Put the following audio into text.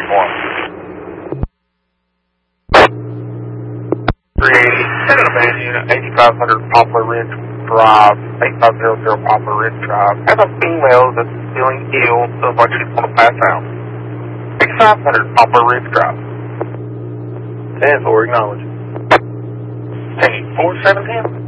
380, send an abandoned unit, 8500 Poplar Ridge Drive, 8500 Poplar Ridge Drive. Have a female that's feeling ill, looks like she's going to pass out. 8500 Poplar Ridge Drive. 10-4, acknowledge. Hey, 4710?